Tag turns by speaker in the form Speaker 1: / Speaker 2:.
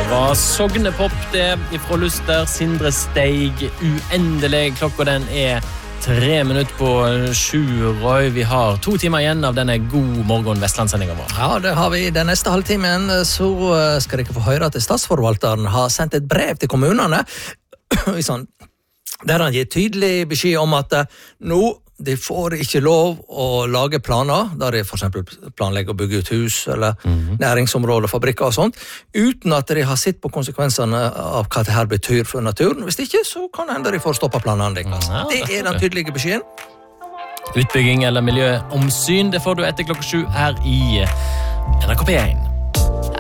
Speaker 1: var Sognepop det ifra Luster, Sindre Steig, uendelig. Klokka den 3 minutter på 7, Roy. Vi har 2 timer igjen av denne God morgen Vestlandssendingen vår.
Speaker 2: Ja, det har vi. Den neste halvtimen så skal dere få høre at statsforvalteren har sendt et brev til kommunene der han gir tydelig beskjed om at nå de får ikke lov å lage planer, der de for eksempel planlegger å bygge ut hus eller næringsområder, fabrikker og sånt, uten at de har sett på konsekvensene av hva det her betyr for naturen. Hvis ikke, så kan det hende de får stoppe planene deres. Det den tydelige beskjeden.
Speaker 1: Utbygging eller miljøomsyn, det får du etter klokka 7 her i NRK P1.